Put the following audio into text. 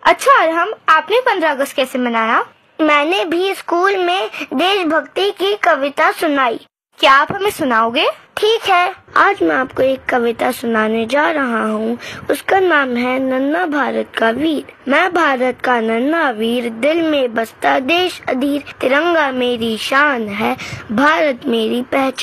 अच्छा अरहम, आपने 15 अगस्त कैसे मनाया? मैंने भी स्कूल में देशभक्ति की कविता सुनाई। क्या आप हमें सुनाओगे? ठीक है, आज मैं आपको एक कविता सुनाने जा रहा हूँ। उसका नाम है नन्हा भारत का वीर। मैं भारत का नन्हा वीर, दिल में बसता देश अधीर, तिरंगा मेरी शान है, भारत मेरी पहचान।